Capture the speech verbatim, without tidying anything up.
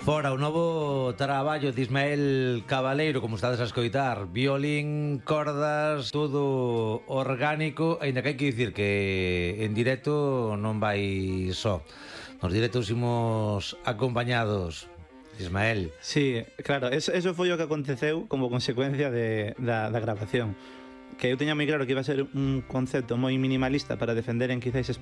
Fora o novo traballo de Ismael Cabaleiro, como estades a escoitar, violín, cordas, todo orgánico, aínda que hai que dicir que en directo non vai só. Nos directos imos acompañados. Ismael. Sí, claro, eso, eso foi o que aconteceu como consecuencia de, da, da grabación. Que eu teña moi claro que iba a ser un concepto moi minimalista para defender en quizáis